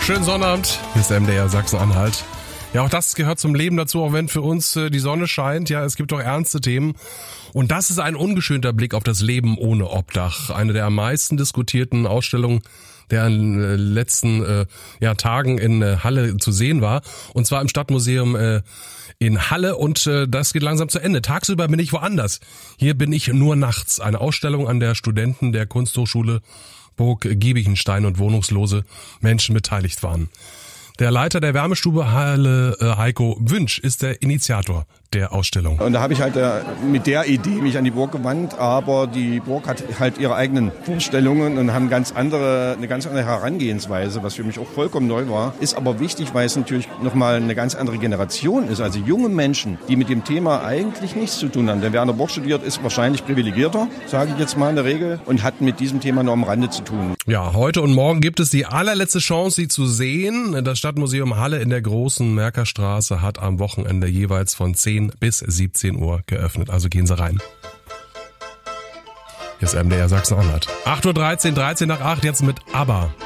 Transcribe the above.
Schönen Sonnabend, hier ist der MDR Sachsen-Anhalt. Ja, auch das gehört zum Leben dazu, auch wenn für uns die Sonne scheint. Ja, es gibt auch ernste Themen. Und das ist ein ungeschönter Blick auf das Leben ohne Obdach. Eine der am meisten diskutierten Ausstellungen, der in den letzten Tagen in Halle zu sehen war. Und zwar im Stadtmuseum in Halle. Und das geht langsam zu Ende. Tagsüber bin ich woanders. Hier bin ich nur nachts. Eine Ausstellung an der Studenten der Kunsthochschule Burg Giebichenstein und wohnungslose Menschen beteiligt waren. Der Leiter der Wärmestube Halle, Heiko Wünsch, ist der Initiator der Ausstellung. Und da habe ich halt mit der Idee mich an die Burg gewandt, aber die Burg hat halt ihre eigenen Vorstellungen und haben eine ganz andere Herangehensweise, was für mich auch vollkommen neu war. Ist aber wichtig, weil es natürlich nochmal eine ganz andere Generation ist, also junge Menschen, die mit dem Thema eigentlich nichts zu tun haben. Denn wer an der Burg studiert, ist wahrscheinlich privilegierter, sage ich jetzt mal in der Regel, und hat mit diesem Thema nur am Rande zu tun. Ja, heute und morgen gibt es die allerletzte Chance, sie zu sehen. Das Stadtmuseum Halle in der Großen Merkerstraße hat am Wochenende jeweils von 10 bis 17 Uhr geöffnet. Also gehen Sie rein. Hier ist MDR Sachsen-Anhalt. 8:13 Uhr, 13 nach 8, jetzt mit ABBA.